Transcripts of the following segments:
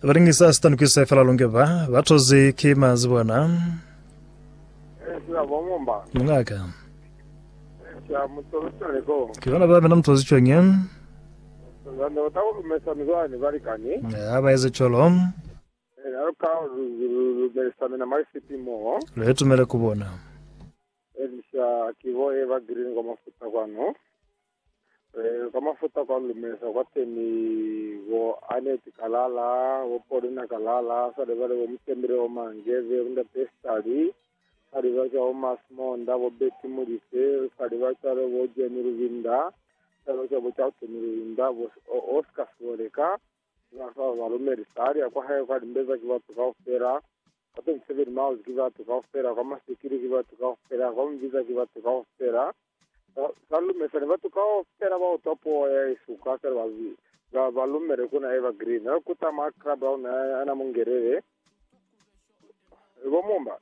Baringisa stan kwisefela lonke ba bathozi khima zibona Siyabonga mungaka siyamuthokozela ko kibona ba namthozi chwenye ngando takumesa mizwani balikani abayeze cholom aruka besana na marisipi mo letumele kubona elisha kivo eva green kwa mafuta kwano kama futa kwa lumesa kwa teni wo aneti kalala wo podina kalala sade vale wo mtembere wo mangeve unda pestari sade vacha wo masmonda wo beti murise sade vacha wo jeniru vinda sade vacha wo chauke niru vinda wo oscar sworeka nasa valumeri sari akwa hayo kwa dimbeza kiva tukaofera kwa 7 miles kiva tukaofera kwa masikiri kiva tukaofera kwa mviza kiva tukaofera valume sare vatukofera va utopo ya isuka sare valume rekuna evergreen akuta makrab ana mungerere vomumba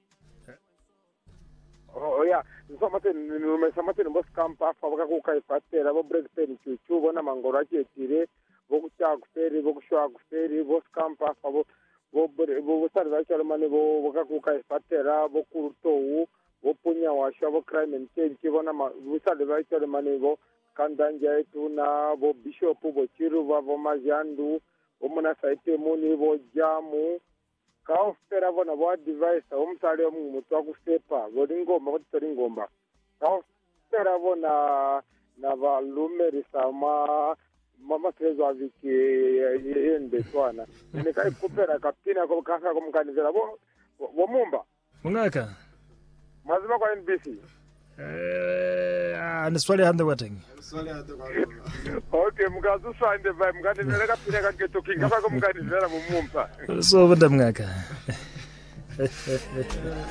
ya nsomate nume samate mbos kampa fa vakakuka ifatera vo breakpen chuchu vona mangoro achetire vokuchakuferi vokushwakuferi vos kampa fa vo sare vachalemane vokakuka ifatera vokurutou vopunya washa vo crime and change vona visade vaitore manivo kandanja etuna vo bishop vo chiruva vo majandu vo mona saite muni vo jamu kaofera vona vo advice vo msale mutu akusepa vo ringomba vo tori ngomba kaofera vona na valume risama mama trezo aviki ende twana ne kai kupera kapina ko kaka ko mkanizela vo mumba mungaka mazima kwa NBC ni swali hande watengi okay mukazu sande vai mkanizela kapina kangeto kinga kwa mkanizela mumumpa so benda mungaka